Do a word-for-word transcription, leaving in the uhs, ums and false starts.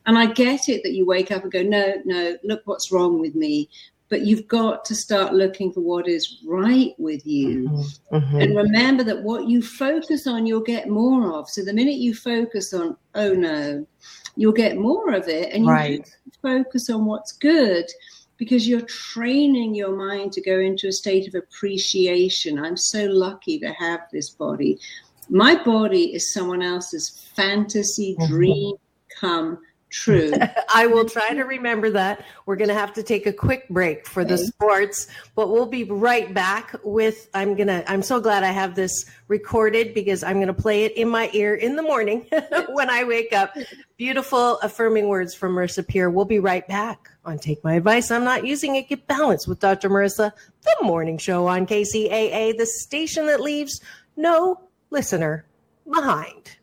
And I get it that you wake up and go, no, no, look what's wrong with me. But you've got to start looking for what is right with you. Mm-hmm. Mm-hmm. And remember that what you focus on, you'll get more of. So the minute you focus on, oh, no, you'll get more of it. And you right. focus on what's good, because you're training your mind to go into a state of appreciation. I'm so lucky to have this body. My body is someone else's fantasy mm-hmm. dream come true. I will try to remember that. We're going to have to take a quick break for okay. the sports, but we'll be right back with, I'm going to, I'm so glad I have this recorded because I'm going to play it in my ear in the morning when I wake up. Beautiful affirming words from Marissa Peer. We'll be right back on Take My Advice. I'm Not Using It. Get Balanced with Doctor Marissa, the morning show on K C A A, the station that leaves no listener behind.